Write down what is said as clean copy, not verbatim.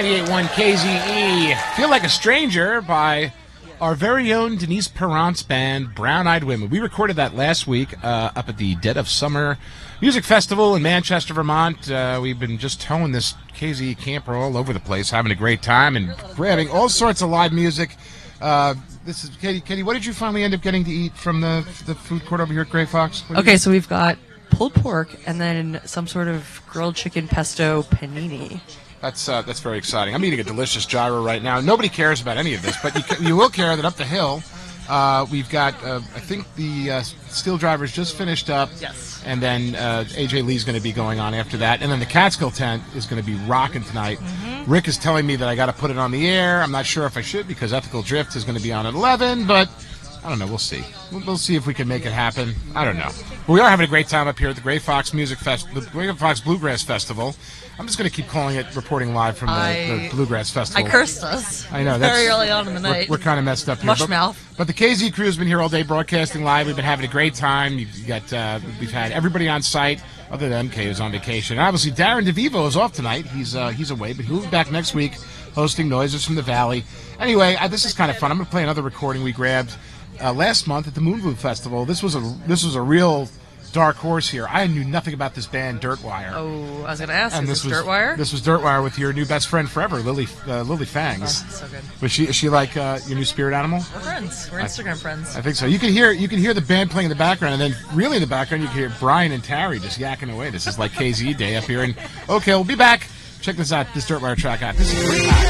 98.1 KZE, Feel Like a Stranger by our very own Denise Perrant's band, Brown Eyed Women. We recorded that last week up at the Dead of Summer Music Festival in Manchester, Vermont. We've been just towing this KZE camper all over the place, having a great time and grabbing all sorts of live music. This is Katie, what did you finally end up getting to eat from the food court over here at Grey Fox? Okay, so we've got pulled pork and then some sort of grilled chicken pesto panini. That's very exciting. I'm eating a delicious gyro right now. Nobody cares about any of this, but you will care that up the hill we've got, I think the Steel Drivers just finished up. Yes. And then AJ Lee's going to be going on after that. And then the Catskill tent is going to be rocking tonight. Mm-hmm. Rick is telling me that I got to put it on the air. I'm not sure if I should because Ethical Drift is going to be on at 11, but I don't know. We'll see. We'll see if we can make it happen. I don't know. But we are having a great time up here at the Grey Fox Music the Grey Fox Bluegrass Festival. I'm just going to keep calling it reporting live from the Bluegrass Festival. I cursed us. I know. Very early on in the night. We're kind of messed up here. Mushmouth. But the KZ crew has been here all day broadcasting live. We've been having a great time. We've had everybody on site other than MK who's on vacation. And obviously, Darren DeVivo is off tonight. He's away, but he'll be back next week hosting Noises from the Valley. Anyway, this is kind of fun. I'm going to play another recording we grabbed last month at the Moonblue Festival. This was a real dark horse here. I knew nothing about this band, Dirtwire. Oh, I was going to ask, this was Dirtwire? This was Dirtwire with your new best friend forever, Lily Fangs. Oh, so good. Is she like your new spirit animal? We're friends. We're Instagram friends. I think so. You can hear the band playing in the background, and then really in the background you can hear Brian and Terry just yakking away. This is like KZ Day up here. And okay, we'll be back. Check this out. This Dirtwire track out. This is pretty hot.